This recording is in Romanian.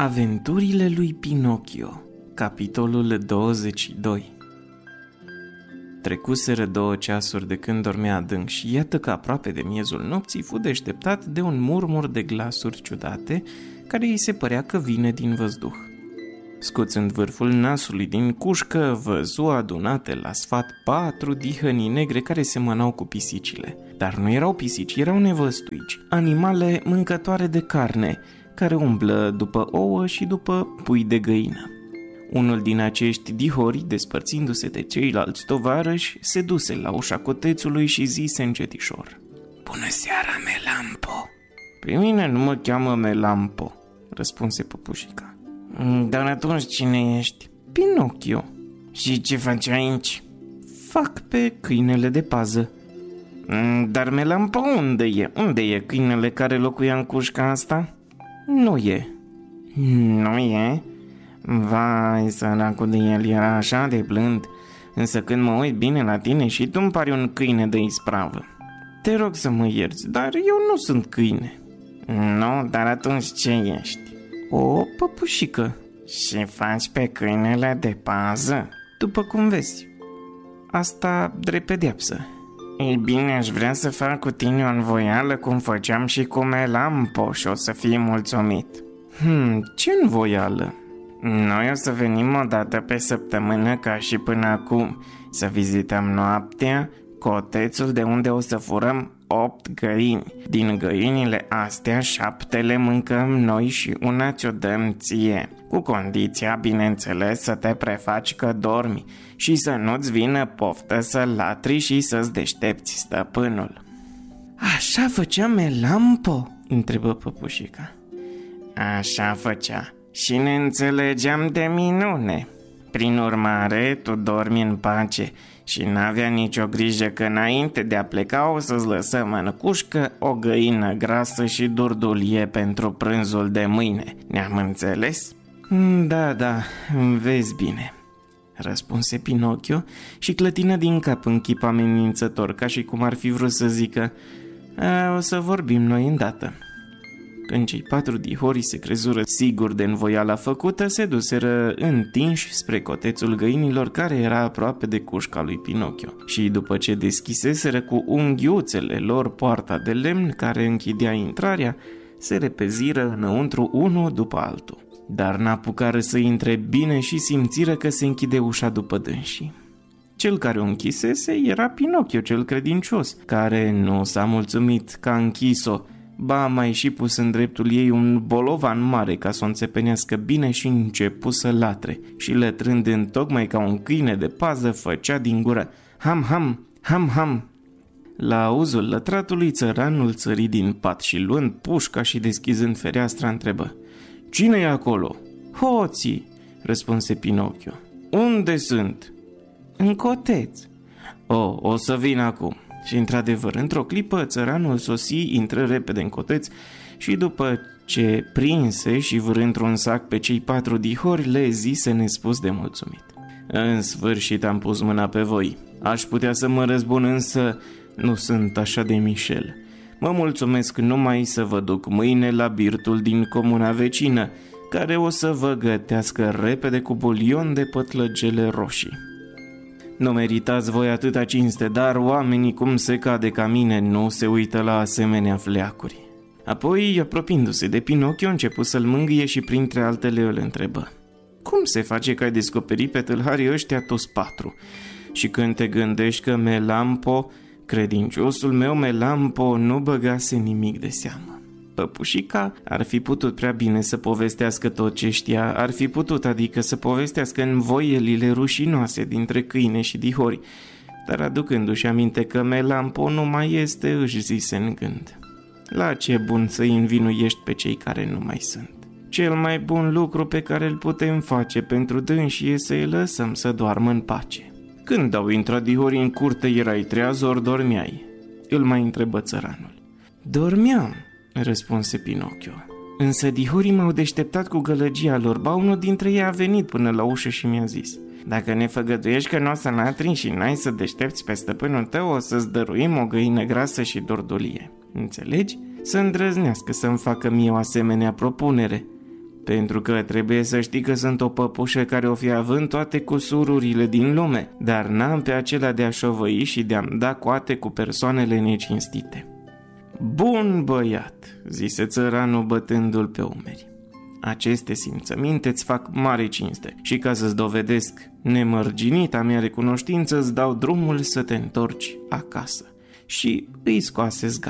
Aventurile lui Pinocchio, capitolul 22. Trecuseră 2 ceasuri de când dormea adânc și iată că aproape de miezul nopții fu deșteptat de un murmur de glasuri ciudate care îi se părea că vine din văzduh. Scoțând vârful nasului din cușcă, văzu adunate la sfat 4 dihănii negre care semănau cu pisicile. Dar nu erau pisici, erau nevăstuici, animale mâncătoare de carne, care umblă după ouă și după pui de găină. Unul din acești dihori, despărțindu-se de ceilalți tovarăși, se duse la ușa cotețului și zise încetișor: "Bună seara, Melampo!" "Pe mine nu mă cheamă Melampo," răspunse păpușica. "Dar atunci cine ești?" "Pinocchio." "Și ce faci aici?" "Fac pe câinele de pază." "Dar Melampo unde e? Unde e câinele care locuia în cușca asta?" "Nu e." "Nu e? Vai, săracul de el, era așa de blând. Însă când mă uit bine la tine și tu îmi pari un câine de ispravă." "Te rog să mă ierți, dar eu nu sunt câine." "Nu, dar atunci ce ești?" "O păpușică." "Și faci pe câinele de pază?" "După cum vezi. Asta drept pedeapsă." "Ei bine, aș vrea să fac cu tine o învoială cum făceam și cu Melampo și o să fii mulțumit." Ce învoială?" "Noi o să venim o dată pe săptămână ca și până acum, să vizităm noaptea cotețul de unde o să furăm 8 găini. Din găinile astea 7 le mâncăm noi și una ți-o dăm ție, cu condiția, bineînțeles, să te prefaci că dormi și să nu-ți vină poftă să latri și să-ți deștepți stăpânul." "Așa făcea Melampo?" întrebă păpușica. "Așa făcea și ne înțelegeam de minune. Prin urmare, tu dormi în pace și n-avea nicio grijă că înainte de a pleca o să-ți lăsăm în cușcă o găină grasă și durdulie pentru prânzul de mâine. Ne-am înțeles?" Da, vezi bine," răspunse Pinocchio și clătină din cap în chip amenințător, ca și cum ar fi vrut să zică: "O să vorbim noi îndată." Când cei 4 dihori se crezură siguri de învoiala făcută, se duseră întinși spre cotețul găinilor, care era aproape de cușca lui Pinocchio. Și după ce deschiseseră cu unghiuțele lor poarta de lemn care închidea intrarea, se repeziră înăuntru unul după altul. Dar n-apucară să intre bine și simțiră că se închide ușa după dânsii. Cel care o închisese era Pinocchio, cel credincios, care nu s-a mulțumit că a închis-o, ba mai și pus în dreptul ei un bolovan mare ca să o înțepenească bine și începu să latre și lătrând întocmai ca un câine de pază făcea din gură: "Ham, ham, ham, ham." La auzul lătratului, țăranul țări din pat și luând pușca și deschizând fereastra întrebă: "Cine e acolo?" "Hoții," răspunse Pinocchio. "Unde sunt?" "În coteț." O să vin acum." Și într-adevăr, într-o clipă, țăranul sosi, intră repede în coteț și după ce prinse și vârâ într-un sac pe cei 4 dihori, le zise nespus de mulțumit: "În sfârșit am pus mâna pe voi. Aș putea să mă răzbun, însă nu sunt așa de mișel. Mă mulțumesc numai să vă duc mâine la birtul din comuna vecină, care o să vă gătească repede cu bulion de pătlăgele roșii. Nu meritați voi atâta cinste, dar oamenii cum se cade ca mine nu se uită la asemenea fleacuri." Apoi, apropiindu-se de Pinocchio, începu să-l mângâie și printre altele îl întrebă: "Cum se face că ai descoperit pe tâlharii ăștia toți 4? Și când te gândești că Melampo, credinciosul meu Melampo, nu băgase nimic de seamă?" Păpușica ar fi putut prea bine să povestească tot ce știa, ar fi putut, adică să povestească învoielile rușinoase dintre câine și dihori, dar aducându-și aminte că Melampo nu mai este, își zise în gând: "La ce bun să-i învinuiești pe cei care nu mai sunt? Cel mai bun lucru pe care îl putem face pentru dânsi e să-i lăsăm să doarmă în pace." "Când au intrat dihorii în curte, erai treaz ori dormeai?" îl mai întrebă țăranul. "Dormeam," răspunse Pinocchio. "Însă dihorii m-au deșteptat cu gălăgia lor, ba unul dintre ei a venit până la ușă și mi-a zis: Dacă ne făgăduiești că nu o să latri și n-ai să deștepți pe stăpânul tău, o să-ți dăruim o găină grasă și dordulie. Înțelegi? Să îndrăznească să-mi facă mie o asemenea propunere." Pentru că trebuie să știi că sunt o păpușă care o fi având toate cusururile din lume, dar n-am pe acela de a șovăi și de a-mi da coate cu persoanele necinstite." "Bun băiat," zise țăranul bătându-l pe umeri. "Aceste simțăminte îți fac mare cinste și ca să-ți dovedesc nemărginita mea recunoștință îți dau drumul să te întorci acasă." Și îi scoase zgardul.